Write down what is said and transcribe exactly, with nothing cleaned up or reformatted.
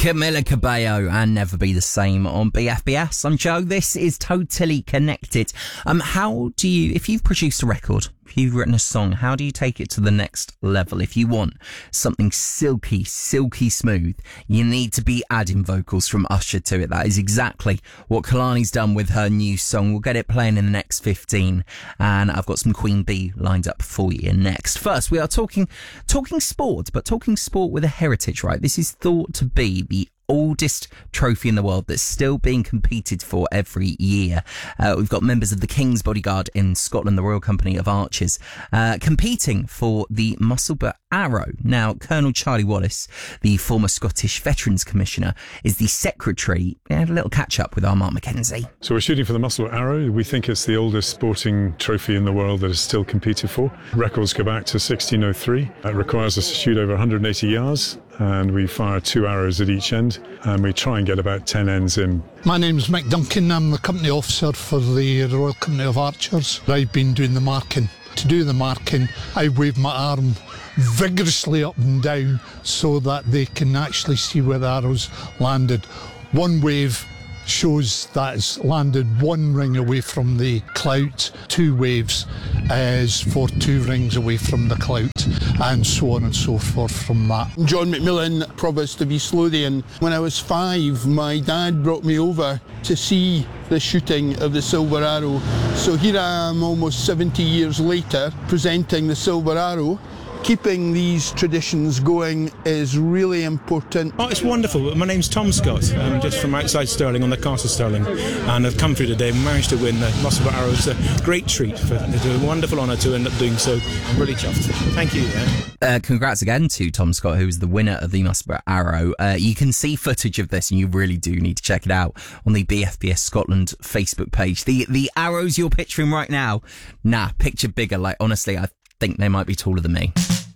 Camila Cabello and Never Be the Same on B F B S. I'm Joe. This is Totally Connected. Um, how do you, if you've produced a record, if you've written a song, how do you take it to the next level? If you want something silky, silky smooth, you need to be adding vocals from Usher to it. That is exactly what Kehlani's done with her new song. We'll get it playing in the next fifteen, and I've got some Queen Bee lined up for you next. First, we are talking talking sport, but talking sport with a heritage, right? This is thought to be the oldest trophy in the world that's still being competed for every year. Uh, we've got members of the King's Bodyguard in Scotland, the Royal Company of Archers, uh, competing for the Musselburgh Arrow. Now, Colonel Charlie Wallace, the former Scottish Veterans Commissioner, is the secretary. We had a little catch up with our Mark Mackenzie. So we're shooting for the Musselburgh Arrow. We think it's the oldest sporting trophy in the world that is still competed for. Records go back to sixteen oh three. It requires us to shoot over one hundred eighty yards, and we fire two arrows at each end, and we try and get about ten ends in. My name's Mick Duncan. I'm the company officer for the Royal Company of Archers. I've been doing the marking. To do the marking, I wave my arm vigorously up and down so that they can actually see where the arrow's landed. One wave shows that it's landed one ring away from the clout. Two waves is for two rings away from the clout, and so on and so forth from that. John McMillan, Provost of East Lothian. When I was five, my dad brought me over to see the shooting of the Silver Arrow. So here I am almost seventy years later presenting the Silver Arrow. Keeping these traditions going is really important. Oh, it's wonderful. My name's Tom Scott. I'm just from outside Stirling on the Castle Stirling, and I've come through today and managed to win the Musselburgh Arrow. It's a great treat. For, it's a wonderful honour to end up doing so. I'm really chuffed. Thank you. Yeah. Uh, congrats again to Tom Scott, who is the winner of the Musselburgh Arrow. Uh, you can see footage of this, and you really do need to check it out on the B F B S Scotland Facebook page. The the arrows you're picturing right now, nah, picture bigger. Like, honestly, I think they might be taller than me.